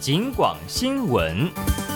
警广新闻。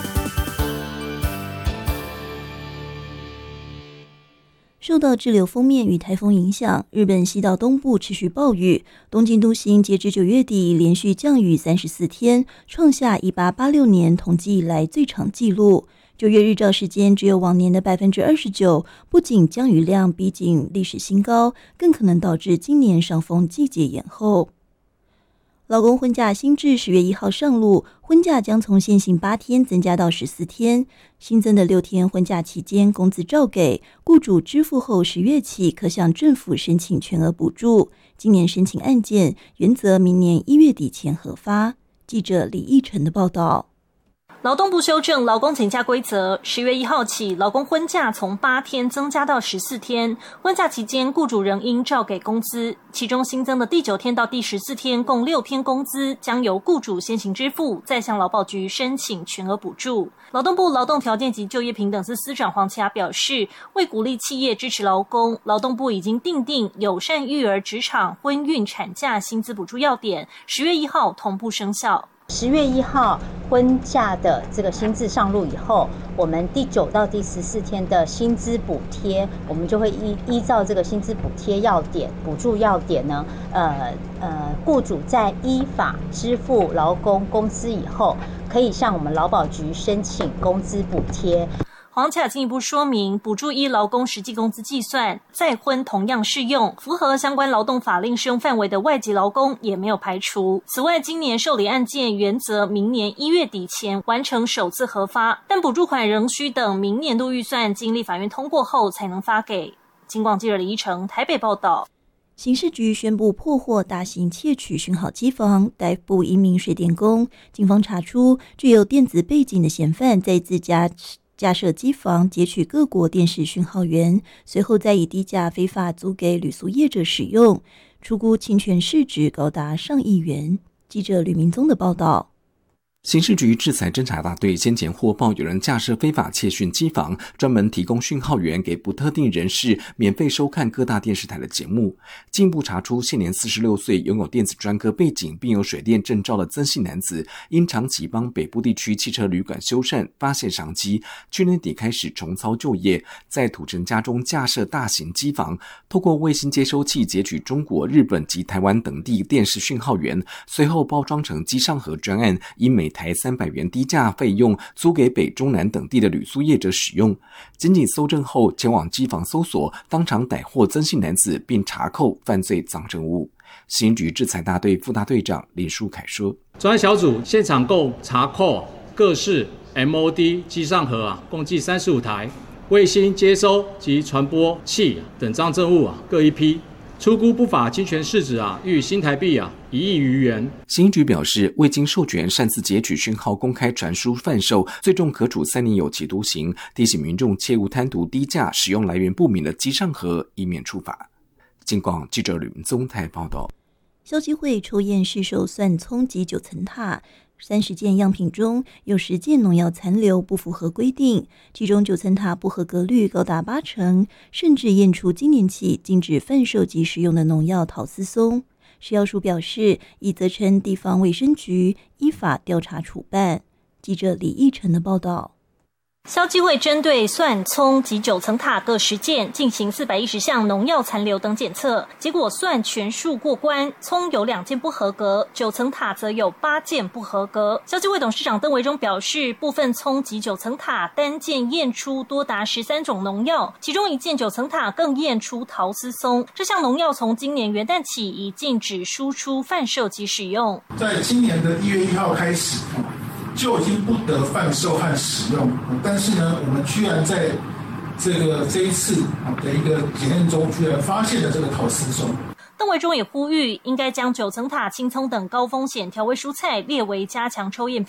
受到滞留锋面与台风影响，日本西到东部持续暴雨。东京都心截至9月底连续降雨34天，创下1886年统计以来最长纪录。9月日照时间只有往年的29%，不仅降雨量逼近历史新高，更可能导致今年上风季节延后。劳工婚假新制10月1号上路，婚假将从现行8天增加到14天，新增的6天婚假期间工资照给，雇主支付后10月起可向政府申请全额补助。今年申请案件原则明年1月底前核发。记者李义成的报道。 劳动部修正劳工请假规则，10月1号起，劳工婚假从8天增加到14天。婚假期间，雇主仍应照给工资，其中新增的第9天到第14天共6天工资将由雇主先行支付，再向劳保局申请全额补助。劳动部劳动条件及就业平等司司长黄奇雅表示，为鼓励企业支持劳工，劳动部已经订定友善育儿职场婚孕产假薪资补助要点，10月1号同步生效。 10月1号婚假的这个新制上路以后，我们第9到第14天的薪资补贴，我们就会依照这个薪资补贴要点、补助要点呢，雇主在依法支付劳工工资以后，可以向我们劳保局申请工资补贴。 黄卡进一步说明，补助依劳工实际工资计算，再婚同样适用，符合相关劳动法令适用范围的外籍劳工也没有排除。此外，今年受理案件原则明年1月底前完成首次核发，但补助款仍需等明年度预算经立法院通过后才能发给。警广记者李依成台北报道。 刑事局宣布破获大型窃取讯号机房，逮捕1名水电工。警方查出具有电子背景的嫌犯在自家架设机房截取各国电视讯号源，随后再以低价非法租给旅宿业者使用，初估侵权市值高达上亿元。记者吕明宗的报道。 刑事局制裁侦查大队先前获报有人架设非法窃讯机房，专门提供讯号源给不特定人士免费收看各大电视台的节目。进一步查出，现年46岁、拥有电子专科背景并有水电证照的曾姓男子，因长期帮北部地区汽车旅馆修缮，发现商机，去年底开始重操旧业，在土城家中架设大型机房，透过卫星接收器截取中国、日本及台湾等地电视讯号源，随后包装成机上盒专案，以每台300元低价费用租给北中南等地的旅宿业者使用。经济搜证后，前往机房搜索，当场逮获曾姓男子，并查扣犯罪赃证物。刑局制裁大队副大队长林书凯说， 专案小组现场共查扣各式 MOD 机上盒共计35台，卫星接收及传播器等赃证物各1批，初估不法侵权市值逾新台币1亿余元。 刑局表示，未经授权擅自截取讯号公开传输贩售，最重可处3年有期徒刑。提醒民众切勿贪图低价使用来源不明的机上盒，以免处罚。警广记者吕明宗台报道。 消基会抽验市售蒜葱及9层塔30件样品中有10件农药残留不符合规定，其中9层塔不合格率高达80%，甚至验出今年起禁止贩售及使用的农药陶斯松。食药署表示，已责成地方卫生局依法调查处办。记者李义成的报道。 消基会针对蒜、葱及9层塔各10件进行410项农药残留等检测，结果蒜全数过关，葱有2件不合格，9层塔则有8件不合格。消基会董事长邓维忠表示，部分葱及9层塔单件验出多达13种农药，其中1件9层塔更验出陶斯松。这项农药从今年元旦起已禁止输出贩售及使用。 在今年的1月1号开始就已经不得贩售和使用，但是呢，我们居然在这一次的一个检验中，居然发现了这个陶斯松。 邓维忠也呼吁，应该将9层塔、青葱等高风险调味蔬菜列为加强抽验